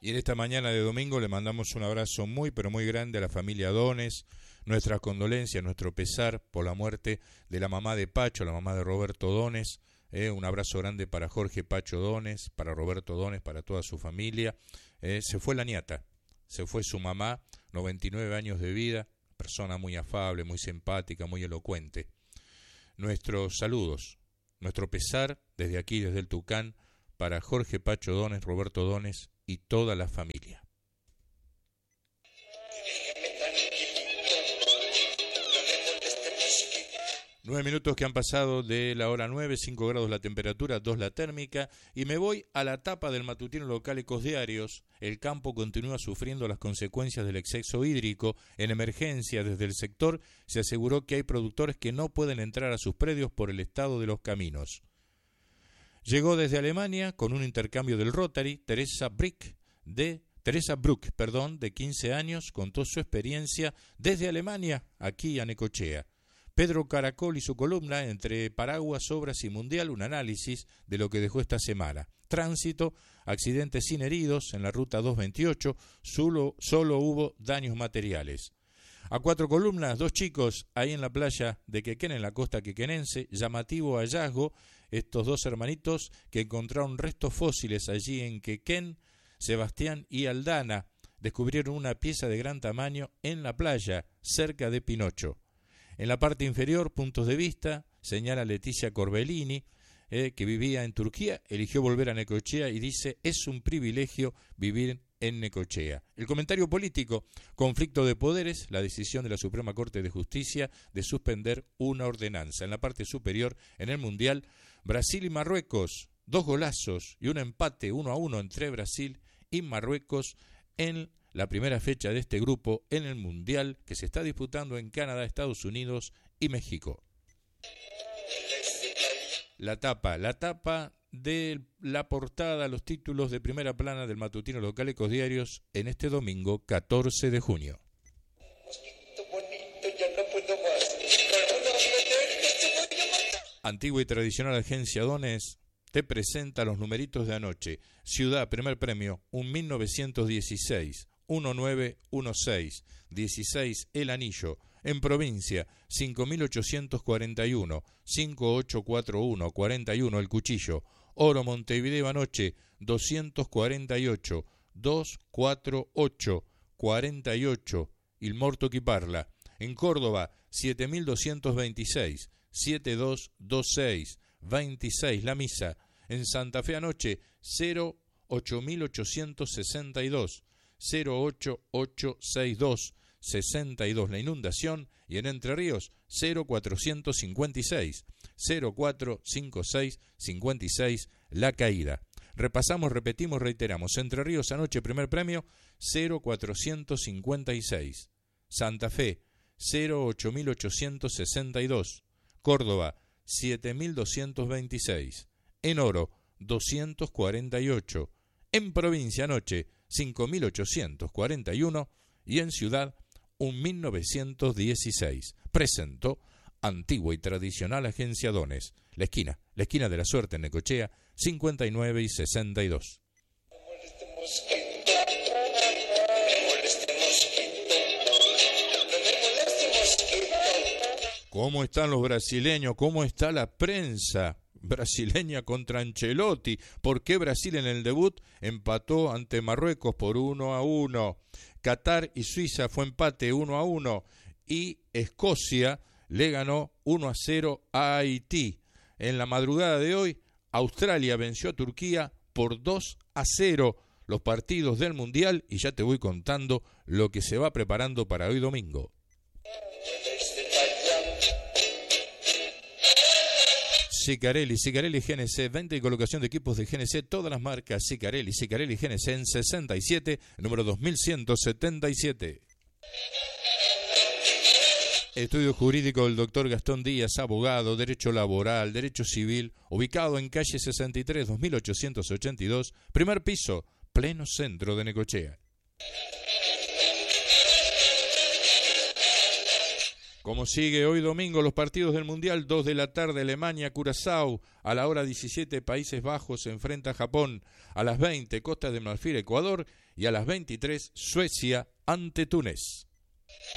Y en esta mañana de domingo le mandamos un abrazo muy, pero muy grande a la familia Dones, nuestras condolencias, nuestro pesar por la muerte de la mamá de Pacho, la mamá de Roberto Dones. Un abrazo grande para Jorge Pacho Dones, para Roberto Dones, para toda su familia. Se fue la niata, se fue su mamá, 99 años de vida, persona muy afable, muy simpática, muy elocuente. Nuestros saludos, nuestro pesar desde aquí, desde el Tucán, para Jorge Pacho Dones, Roberto Dones y toda la familia. Nueve minutos que han pasado de la hora 9, 5 grados la temperatura, 2 la térmica, y me voy a la tapa del matutino local Ecos Diarios. El campo continúa sufriendo las consecuencias del exceso hídrico. En emergencia, desde el sector se aseguró que hay productores que no pueden entrar a sus predios por el estado de los caminos. Llegó desde Alemania con un intercambio del Rotary, Teresa Bruck, de 15 años, contó su experiencia desde Alemania aquí a Necochea. Pedro Caracol y su columna Entre Paraguas, Obras y Mundial, un análisis de lo que dejó esta semana. Tránsito, accidentes sin heridos en la ruta 228, solo hubo daños materiales. A 4 columnas, 2 chicos ahí en la playa de Quequén, en la costa quequenense, llamativo hallazgo, estos 2 hermanitos que encontraron restos fósiles allí en Quequén, Sebastián y Aldana, descubrieron una pieza de gran tamaño en la playa, cerca de Pinocho. En la parte inferior, puntos de vista, señala Leticia Corbellini, que vivía en Turquía, eligió volver a Necochea y dice, es un privilegio vivir en Necochea. El comentario político, conflicto de poderes, la decisión de la Suprema Corte de Justicia de suspender una ordenanza. En la parte superior, en el Mundial, Brasil y Marruecos, 2 golazos y un empate 1-1 entre Brasil y Marruecos en la primera fecha de este grupo en el Mundial que se está disputando en Canadá, Estados Unidos y México. La tapa de la portada, los títulos de primera plana del matutino local Ecos Diarios en este domingo 14 de junio. Antigua y tradicional agencia Dones te presenta los numeritos de anoche. Ciudad, primer premio, un 1916, 1916, 16 El Anillo. En provincia, 5841, 5841, 41 El Cuchillo. Oro, Montevideo anoche, 248, 248, 48 Il Morto Chi Parla. En Córdoba, 7226, 7226, 26 La Misa. En Santa Fe anoche 08862, 08862, 62 La Inundación. Y en Entre Ríos 0456, 0456, 56 La Caída. Repasamos, repetimos, reiteramos. Entre Ríos anoche primer premio 0456, Santa Fe 08862, Córdoba 7226, en Oro 248, en provincia anoche 5841 y en Ciudad 1916. Presentó Antigua y Tradicional Agencia Dones, la esquina de la suerte en Necochea, 59 y 62. ¿Cómo están los brasileños? ¿Cómo está la prensa brasileña contra Ancelotti? ¿Por qué Brasil en el debut empató ante Marruecos por 1-1? Qatar y Suiza fue empate 1-1 y Escocia le ganó 1-0 a Haití. En la madrugada de hoy, Australia venció a Turquía por 2-0. Los partidos del Mundial y ya te voy contando lo que se va preparando para hoy domingo. Sicarelli GNC, venta y colocación de equipos de GNC, todas las marcas Sicarelli GNC en 67, número 2177. Estudio jurídico del doctor Gastón Díaz, abogado, derecho laboral, derecho civil, ubicado en calle 63, 2882, primer piso, pleno centro de Necochea. Como sigue hoy domingo los partidos del Mundial, 2 de la tarde Alemania, Curazao, a la hora 17 Países Bajos se enfrenta a Japón, a las 20 Costa de Marfil, Ecuador y a las 23 Suecia ante Túnez.